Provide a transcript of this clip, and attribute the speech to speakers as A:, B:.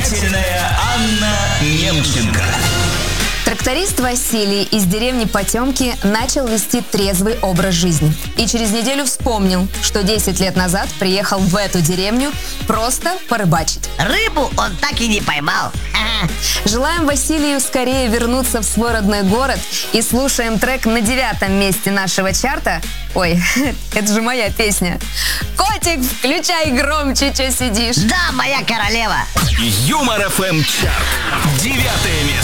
A: Самостоятельная Анна Немченко.
B: Тракторист Василий из деревни Потемки начал вести трезвый образ жизни. И через неделю вспомнил, что 10 лет назад приехал в эту деревню просто порыбачить.
C: Рыбу он так и не поймал.
B: Желаем Василию скорее вернуться в свой родной город и слушаем трек на 9 месте нашего чарта. Ой, это же моя песня. Котик, включай громче, че сидишь.
C: Да, моя королева.
A: Юмор ФМ чарт. 9 место.